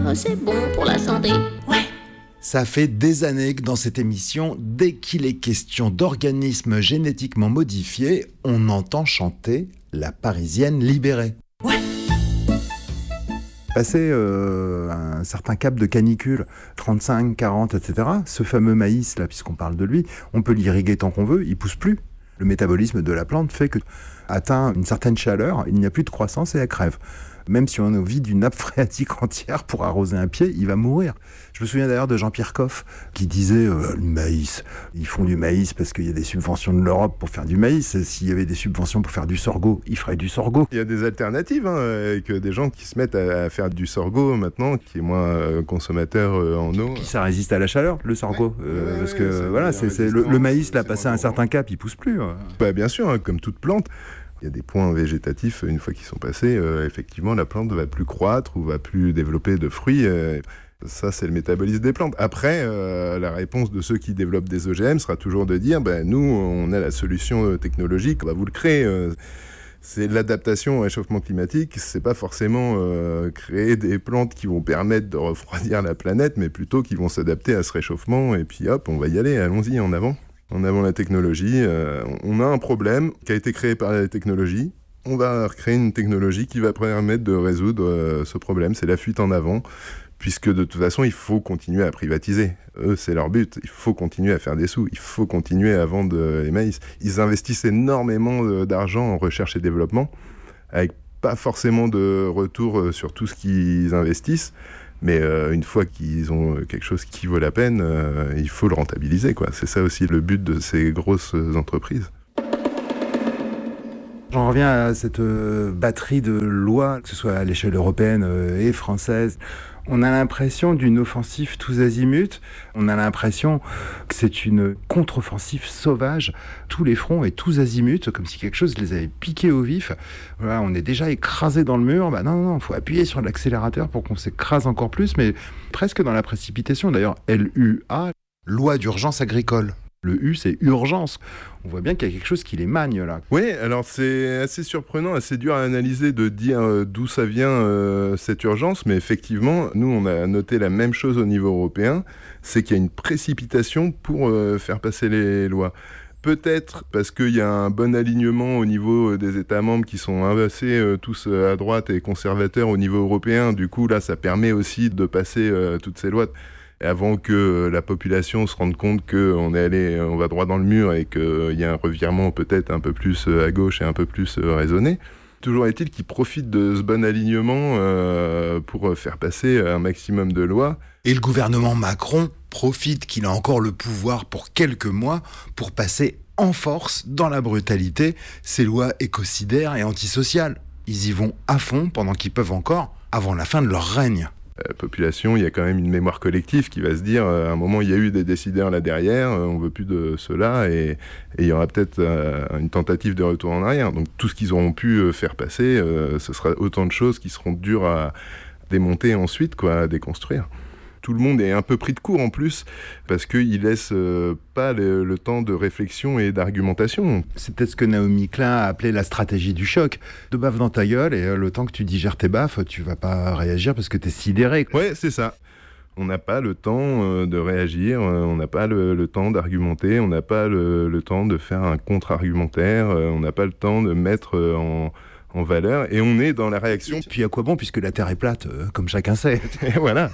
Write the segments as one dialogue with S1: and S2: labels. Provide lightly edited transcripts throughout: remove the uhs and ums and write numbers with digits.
S1: c'est bon pour la santé. Ouais.
S2: Ça fait des années que dans cette émission, dès qu'il est question d'organismes génétiquement modifiés, on entend chanter la Parisienne libérée.
S1: Ouais.
S2: Passé un certain cap de canicule, 35, 40, etc., ce fameux maïs, là, puisqu'on parle de lui, on peut l'irriguer tant qu'on veut, il pousse plus. Le métabolisme de la plante fait que, atteint une certaine chaleur, il n'y a plus de croissance et elle crève. Même si on vide une nappe phréatique entière pour arroser un pied, il va mourir. Je me souviens d'ailleurs de Jean-Pierre Coff qui disait le maïs, ils font du maïs parce qu'il y a des subventions de l'Europe pour faire du maïs. S'il y avait des subventions pour faire du sorgho, ils feraient du sorgho.
S3: Il y a des alternatives, avec des gens qui se mettent à faire du sorgho maintenant, qui est moins consommateur en eau.
S2: Puis ça résiste à la chaleur, le sorgho. Parce que voilà, le maïs, là, passé un certain cap, il pousse plus.
S3: Bah, bien sûr, comme toute plante. Il y a des points végétatifs, une fois qu'ils sont passés, effectivement, la plante va plus croître ou va plus développer de fruits. Ça, c'est le métabolisme des plantes. Après, la réponse de ceux qui développent des OGM sera toujours de dire nous, on a la solution technologique, on va vous le créer. C'est l'adaptation au réchauffement climatique. C'est pas forcément créer des plantes qui vont permettre de refroidir la planète, mais plutôt qui vont s'adapter à ce réchauffement. Et puis hop, on va y aller, allons-y, en avant. En avant la technologie, on a un problème qui a été créé par la technologie. On va recréer une technologie qui va permettre de résoudre ce problème. C'est la fuite en avant, puisque de toute façon, il faut continuer à privatiser. Eux, c'est leur but. Il faut continuer à faire des sous. Il faut continuer à vendre les maïs. Ils investissent énormément d'argent en recherche et développement, avec pas forcément de retour sur tout ce qu'ils investissent. Mais une fois qu'ils ont quelque chose qui vaut la peine, il faut le rentabiliser, quoi. C'est ça aussi le but de ces grosses entreprises.
S2: J'en reviens à cette batterie de lois, que ce soit à l'échelle européenne et française. On a l'impression d'une offensive tous azimuts. On a l'impression que c'est une contre-offensive sauvage, tous les fronts et tous azimuts, comme si quelque chose les avait piqués au vif. Voilà, on est déjà écrasé dans le mur. Bah non, faut appuyer sur l'accélérateur pour qu'on s'écrase encore plus, mais presque dans la précipitation. D'ailleurs, LUA, loi d'urgence agricole. Le U, c'est urgence. On voit bien qu'il y a quelque chose qui les magne, là.
S3: Oui, alors c'est assez surprenant, assez dur à analyser de dire d'où ça vient cette urgence, mais effectivement, nous, on a noté la même chose au niveau européen, c'est qu'il y a une précipitation pour faire passer les lois. Peut-être parce qu'il y a un bon alignement au niveau des États membres qui sont assez tous à droite et conservateurs au niveau européen. Du coup, là, ça permet aussi de passer toutes ces lois avant que la population se rende compte qu'on va droit dans le mur et qu'il y a un revirement peut-être un peu plus à gauche et un peu plus raisonné. Toujours est-il qu'ils profitent de ce bon alignement pour faire passer un maximum de lois.
S2: Et le gouvernement Macron profite qu'il a encore le pouvoir pour quelques mois pour passer en force, dans la brutalité, ces lois écocidaires et antisociales. Ils y vont à fond pendant qu'ils peuvent encore, avant la fin de leur règne.
S3: La population, il y a quand même une mémoire collective qui va se dire à un moment il y a eu des décideurs là derrière, on veut plus de cela et il y aura peut-être une tentative de retour en arrière. Donc tout ce qu'ils auront pu faire passer, ce sera autant de choses qui seront dures à démonter ensuite, à déconstruire. Tout le monde est un peu pris de court en plus, parce qu'il ne laisse pas le temps de réflexion et d'argumentation.
S2: C'est peut-être ce que Naomi Klein a appelé la stratégie du choc. Deux baffes dans ta gueule, et le temps que tu digères tes baffes, tu vas pas réagir parce que tu es sidéré.
S3: Ouais, c'est ça. On n'a pas le temps de réagir, on n'a pas le temps d'argumenter, on n'a pas le temps de faire un contre-argumentaire, on n'a pas le temps de mettre en valeur, et on est dans la réaction.
S2: Puis à quoi bon, puisque la Terre est plate, comme chacun sait.
S3: Et voilà.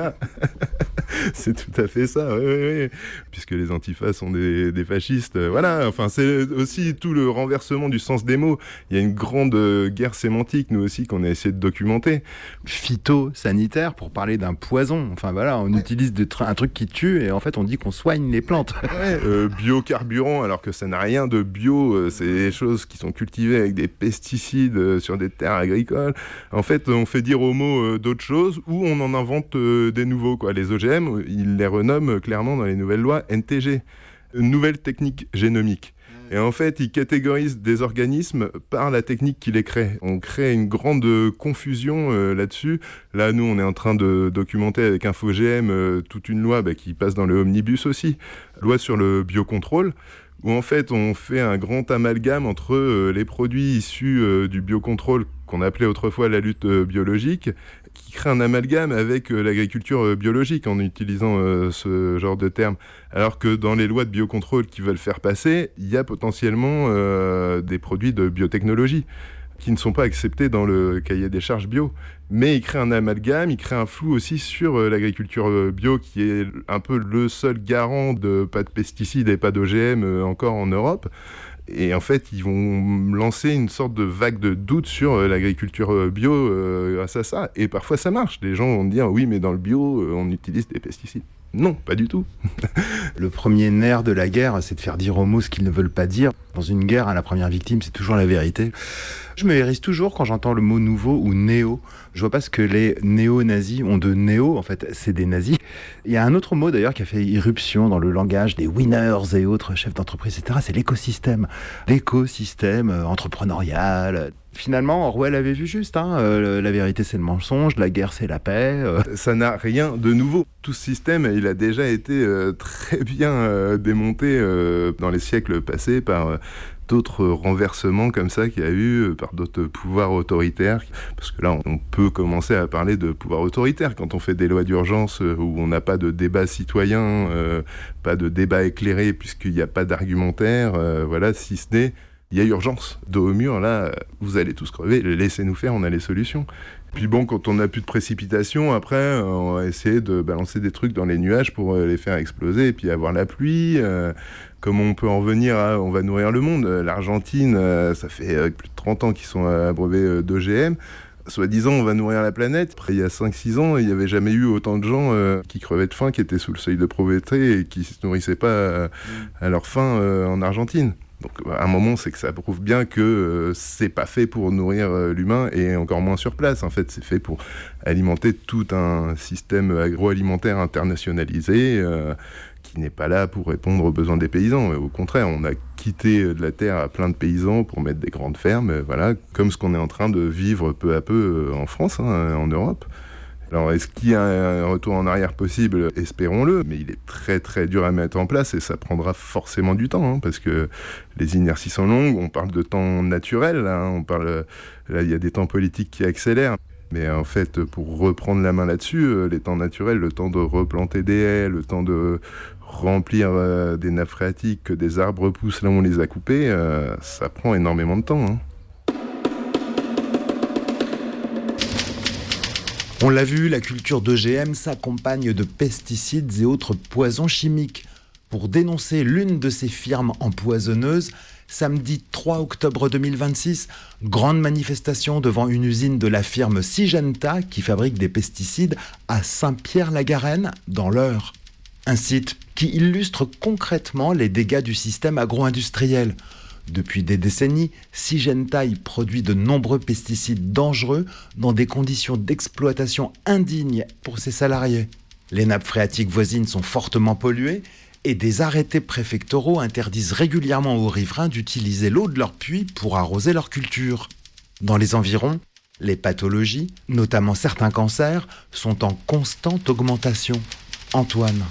S3: C'est tout à fait ça, oui. Puisque les antifas sont des fascistes, voilà. Enfin, c'est aussi tout le renversement du sens des mots. Il y a une grande guerre sémantique, nous aussi, qu'on a essayé de documenter.
S2: Phytosanitaire, pour parler d'un poison. Enfin voilà, on utilise un truc qui tue, et en fait, on dit qu'on soigne les plantes.
S3: Biocarburant, alors que ça n'a rien de bio, c'est des choses qui sont cultivées avec des pesticides sur des terres agricoles. En fait, on fait dire aux mots d'autres choses ou on en invente des nouveaux. Les OGM, ils les renomment clairement dans les nouvelles lois NTG, nouvelles techniques génomiques. Et en fait, ils catégorisent des organismes par la technique qui les crée. On crée une grande confusion là-dessus. Là, nous, on est en train de documenter avec InfoGM toute une loi qui passe dans le omnibus aussi. Loi sur le biocontrôle, où en fait on fait un grand amalgame entre les produits issus du biocontrôle qu'on appelait autrefois la lutte biologique qui crée un amalgame avec l'agriculture biologique en utilisant ce genre de terme. Alors que dans les lois de biocontrôle qui veulent faire passer, il y a potentiellement des produits de biotechnologie qui ne sont pas acceptés dans le cahier des charges bio. Mais il crée un amalgame, il crée un flou aussi sur l'agriculture bio qui est un peu le seul garant de pas de pesticides et pas d'OGM encore en Europe. Et en fait, ils vont lancer une sorte de vague de doute sur l'agriculture bio grâce à ça. Et parfois, ça marche. Les gens vont dire, oui, mais dans le bio, on utilise des pesticides. Non, pas du tout.
S2: Le premier nerf de la guerre, c'est de faire dire aux mots ce qu'ils ne veulent pas dire. Dans une guerre, la première victime, c'est toujours la vérité. Je me hérisse toujours quand j'entends le mot nouveau ou néo. Je vois pas ce que les néo-nazis ont de néo. En fait, c'est des nazis. Il y a un autre mot d'ailleurs qui a fait irruption dans le langage des winners et autres chefs d'entreprise, etc. C'est l'écosystème. L'écosystème entrepreneurial. Finalement, Orwell avait vu juste. La vérité, c'est le mensonge. La guerre, c'est la paix.
S3: Ça n'a rien de nouveau. Tout ce système, il a déjà été très bien démonté dans les siècles passés par d'autres renversements comme ça qu'il y a eu par d'autres pouvoirs autoritaires. Parce que là, on peut commencer à parler de pouvoir autoritaire quand on fait des lois d'urgence où on n'a pas de débat citoyen, pas de débat éclairé puisqu'il n'y a pas d'argumentaire, si ce n'est il y a urgence, dos au mur, là, vous allez tous crever, laissez-nous faire, on a les solutions. Puis bon, quand on n'a plus de précipitations, après, on va essayer de balancer des trucs dans les nuages pour les faire exploser, et puis avoir la pluie. Comment on peut en venir à on va nourrir le monde. L'Argentine, ça fait plus de 30 ans qu'ils sont abreuvés d'OGM. Soi-disant, on va nourrir la planète. Après, il y a 5-6 ans, il n'y avait jamais eu autant de gens qui crevaient de faim, qui étaient sous le seuil de pauvreté et qui ne se nourrissaient pas à leur faim en Argentine. Donc à un moment, c'est que ça prouve bien que c'est pas fait pour nourrir l'humain et encore moins sur place. En fait, c'est fait pour alimenter tout un système agroalimentaire internationalisé qui n'est pas là pour répondre aux besoins des paysans. Au contraire, on a quitté de la terre à plein de paysans pour mettre des grandes fermes, comme ce qu'on est en train de vivre peu à peu en France, en Europe. Alors, est-ce qu'il y a un retour en arrière possible ? Espérons-le, mais il est très très dur à mettre en place et ça prendra forcément du temps, parce que les inerties sont longues, on parle de temps naturel, là, il y a des temps politiques qui accélèrent. Mais en fait, pour reprendre la main là-dessus, les temps naturels, le temps de replanter des haies, le temps de remplir des nappes phréatiques, que des arbres poussent là où on les a coupés, ça prend énormément de temps.
S2: On l'a vu, la culture d'OGM s'accompagne de pesticides et autres poisons chimiques. Pour dénoncer l'une de ces firmes empoisonneuses, samedi 3 octobre 2026, grande manifestation devant une usine de la firme Syngenta qui fabrique des pesticides à Saint-Pierre-la-Garenne, dans l'Eure. Un site qui illustre concrètement les dégâts du système agro-industriel. Depuis des décennies, Syngenta y produit de nombreux pesticides dangereux dans des conditions d'exploitation indignes pour ses salariés. Les nappes phréatiques voisines sont fortement polluées et des arrêtés préfectoraux interdisent régulièrement aux riverains d'utiliser l'eau de leurs puits pour arroser leurs cultures. Dans les environs, les pathologies, notamment certains cancers, sont en constante augmentation. Antoine.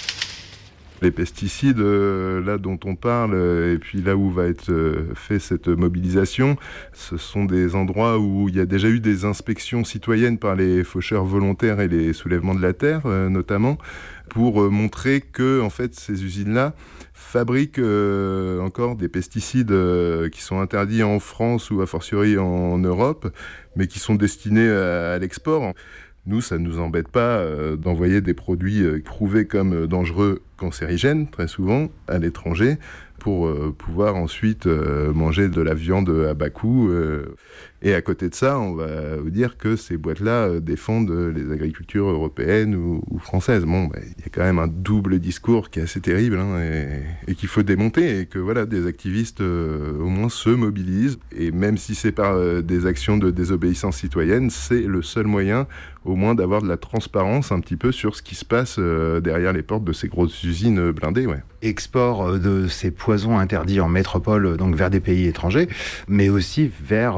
S3: Les pesticides, là dont on parle, et puis là où va être fait cette mobilisation, ce sont des endroits où il y a déjà eu des inspections citoyennes par les faucheurs volontaires et les soulèvements de la terre, notamment, pour montrer que en fait, ces usines-là fabriquent encore des pesticides qui sont interdits en France ou a fortiori en Europe, mais qui sont destinés à l'export. Nous, ça ne nous embête pas d'envoyer des produits prouvés comme dangereux, cancérigènes, très souvent, à l'étranger, pour pouvoir ensuite manger de la viande à bas coût. Et à côté de ça, on va vous dire que ces boîtes-là défendent les agricultures européennes ou françaises. Bon, il y a quand même un double discours qui est assez terrible et qu'il faut démonter. Et que des activistes au moins se mobilisent. Et même si c'est par des actions de désobéissance citoyenne, c'est le seul moyen au moins d'avoir de la transparence un petit peu sur ce qui se passe derrière les portes de ces grosses usines blindées.
S2: Export de ces poisons interdits en métropole, donc vers des pays étrangers, mais aussi vers des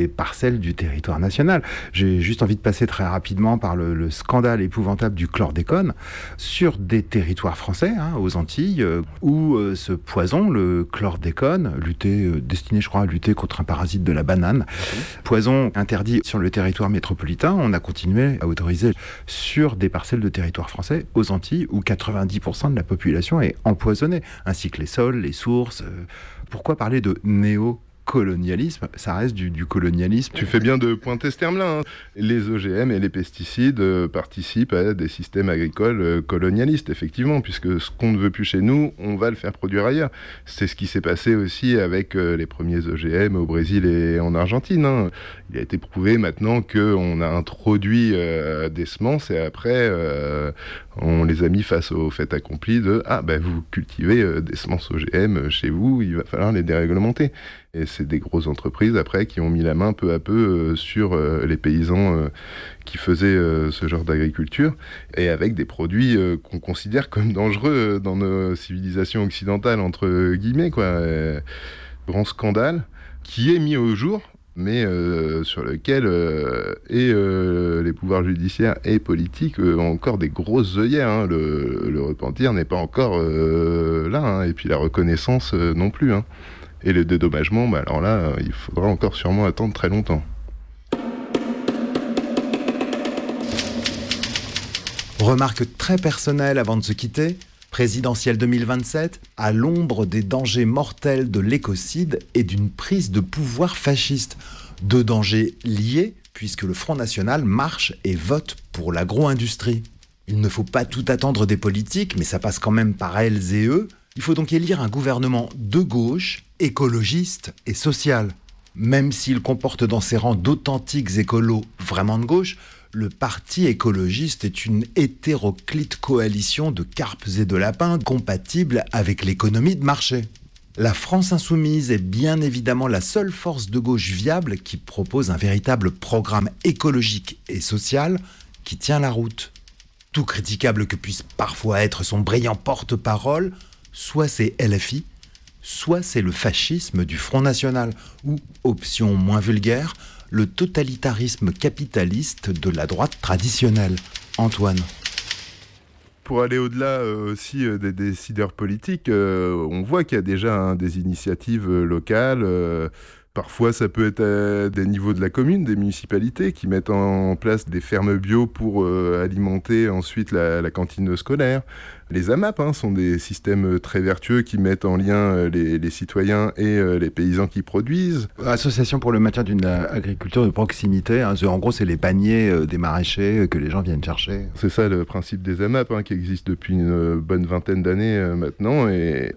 S2: des parcelles du territoire national. J'ai juste envie de passer très rapidement par le scandale épouvantable du chlordécone sur des territoires français, aux Antilles, où ce poison, le chlordécone, destiné, je crois, à lutter contre un parasite de la banane, poison interdit sur le territoire métropolitain, on a continué à autoriser sur des parcelles de territoire français aux Antilles, où 90% de la population est empoisonnée, ainsi que les sols, les sources. Pourquoi parler de néocolonialisme ? Ça reste du colonialisme.
S3: Tu fais bien de pointer ce terme-là. Les OGM et les pesticides participent à des systèmes agricoles colonialistes, effectivement, puisque ce qu'on ne veut plus chez nous, on va le faire produire ailleurs. C'est ce qui s'est passé aussi avec les premiers OGM au Brésil et en Argentine. Il a été prouvé maintenant qu'on a introduit des semences et après on les a mis face au fait accompli de vous cultivez des semences OGM chez vous, il va falloir les déréglementer. Et c'est des grosses entreprises après qui ont mis la main peu à peu sur les paysans qui faisaient ce genre d'agriculture et avec des produits qu'on considère comme dangereux dans nos civilisations occidentales, entre guillemets, quoi. Grand scandale qui est mis au jour, mais sur lequel les pouvoirs judiciaires et politiques ont encore des grosses œillères. Le repentir n'est pas encore là, et puis la reconnaissance non plus. Et le dédommagement, alors là, il faudra encore sûrement attendre très longtemps.
S4: Remarque très personnelle avant de se quitter, présidentielle 2027, à l'ombre des dangers mortels de l'écocide et d'une prise de pouvoir fasciste. Deux dangers liés, puisque le Front National marche et vote pour l'agro-industrie. Il ne faut pas tout attendre des politiques, mais ça passe quand même par elles et eux. Il faut donc élire un gouvernement de gauche, écologiste et social. Même s'il comporte dans ses rangs d'authentiques écolos vraiment de gauche, le parti écologiste est une hétéroclite coalition de carpes et de lapins compatible avec l'économie de marché. La France insoumise est bien évidemment la seule force de gauche viable qui propose un véritable programme écologique et social qui tient la route. Tout critiquable que puisse parfois être son brillant porte-parole, soit c'est LFI, soit c'est le fascisme du Front National, ou, option moins vulgaire, le totalitarisme capitaliste de la droite traditionnelle. Antoine.
S3: Pour aller au-delà aussi des décideurs politiques, on voit qu'il y a déjà des initiatives locales. Parfois, ça peut être à des niveaux de la commune, des municipalités qui mettent en place des fermes bio pour alimenter ensuite la cantine scolaire. Les AMAP sont des systèmes très vertueux qui mettent en lien les citoyens et les paysans qui produisent.
S2: Association pour le maintien d'une agriculture de proximité. En gros, c'est les paniers des maraîchers que les gens viennent chercher.
S3: C'est ça le principe des AMAP qui existe depuis une bonne vingtaine d'années maintenant. Et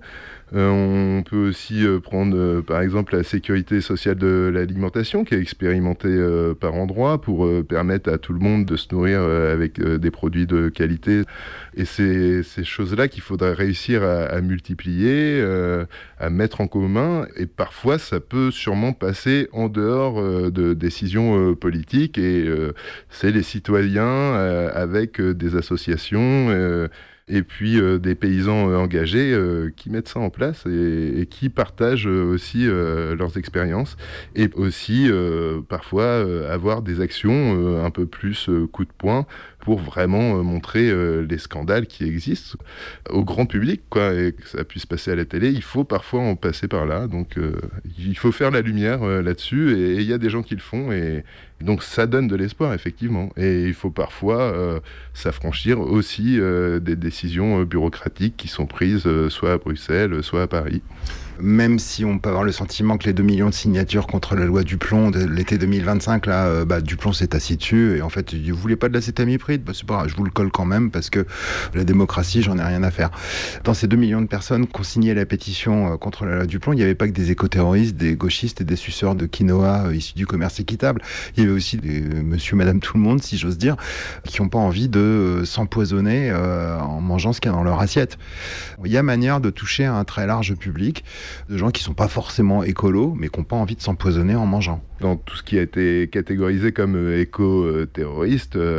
S3: on peut aussi prendre par exemple la sécurité sociale de l'alimentation qui est expérimentée par endroits pour permettre à tout le monde de se nourrir avec des produits de qualité. Et c'est ces choses-là qu'il faudrait réussir à multiplier, à mettre en commun. Et parfois, ça peut sûrement passer en dehors de décisions politiques. Et c'est les citoyens avec des associations et puis des paysans engagés qui mettent ça en place et qui partagent aussi leurs expériences. Et aussi, parfois, avoir des actions un peu plus coup de poing pour vraiment montrer les scandales qui existent au grand public, et que ça puisse passer à la télé. Il faut parfois en passer par là. Donc, il faut faire la lumière là-dessus. Et il y a des gens qui le font. Et donc, ça donne de l'espoir, effectivement. Et il faut parfois s'affranchir aussi des décisions bureaucratiques qui sont prises soit à Bruxelles, soit à Paris.
S2: Même si on peut avoir le sentiment que les 2 millions de signatures contre la loi Duplon de l'été 2025, Duplon s'est assis dessus et en fait, il dit, vous voulez pas de l'acétamipride ? C'est pas grave, je vous le colle quand même parce que la démocratie, j'en ai rien à faire. Dans ces 2 millions de personnes qui ont signé la pétition contre la loi Duplon, il n'y avait pas que des éco-terroristes, des gauchistes et des suceurs de quinoa issus du commerce équitable. Il y avait aussi des monsieur, madame, tout le monde, si j'ose dire, qui n'ont pas envie de s'empoisonner en mangeant ce qu'il y a dans leur assiette. Il y a manière de toucher à un très large public de gens qui sont pas forcément écolos, mais qui n'ont pas envie de s'empoisonner en mangeant.
S3: Dans tout ce qui a été catégorisé comme éco-terroriste,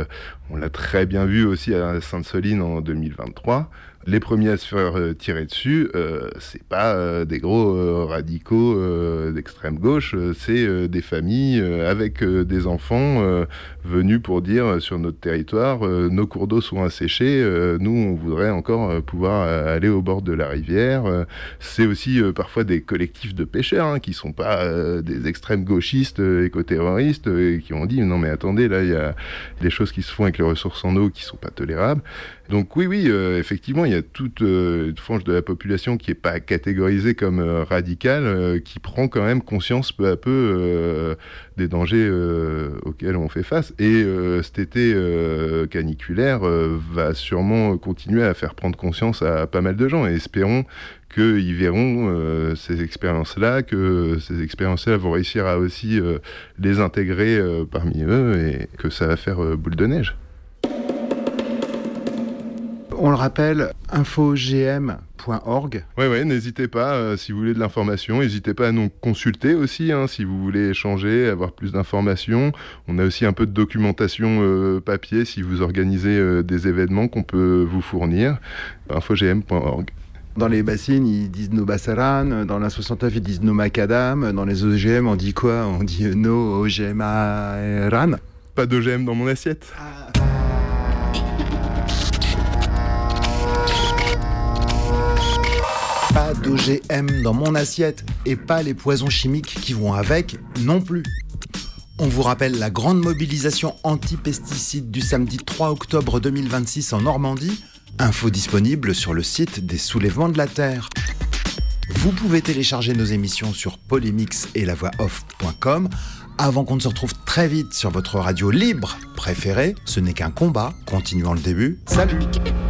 S3: On l'a très bien vu aussi à Sainte-Soline en 2023. Les premiers à se faire tirer dessus, c'est pas des gros radicaux d'extrême gauche, c'est des familles avec des enfants venus pour dire sur notre territoire, nos cours d'eau sont asséchés, nous on voudrait encore pouvoir aller au bord de la rivière. C'est aussi parfois des collectifs de pêcheurs qui sont pas des extrêmes gauchistes éco-terroristes qui ont dit non mais attendez, là il y a des choses qui se font avec les ressources en eau qui sont pas tolérables. Donc oui, effectivement, il y a toute une frange de la population qui n'est pas catégorisée comme radicale, qui prend quand même conscience peu à peu des dangers auxquels on fait face. Et cet été caniculaire va sûrement continuer à faire prendre conscience à pas mal de gens. Et espérons qu'ils verront ces expériences-là, que ces expériences-là vont réussir à aussi les intégrer parmi eux et que ça va faire boule de neige.
S2: On le rappelle, infogm.org.
S3: Ouais, n'hésitez pas, si vous voulez de l'information, n'hésitez pas à nous consulter aussi, si vous voulez échanger, avoir plus d'informations. On a aussi un peu de documentation papier si vous organisez des événements qu'on peut vous fournir. infogm.org.
S2: Dans les bassines, ils disent no bassaran, dans la 69, ils disent no macadam, dans les OGM, on dit quoi? On dit no OGM-ran.
S3: Pas d'OGM dans mon assiette.
S4: Pas d'OGM dans mon assiette et pas les poisons chimiques qui vont avec non plus. On vous rappelle la grande mobilisation anti-pesticides du samedi 3 octobre 2026 en Normandie. Info disponible sur le site des Soulèvements de la Terre. Vous pouvez télécharger nos émissions sur Polémix et lavoixoff.com. Avant qu'on ne se retrouve très vite sur votre radio libre préférée, ce n'est qu'un combat. Continuons le début. Salut!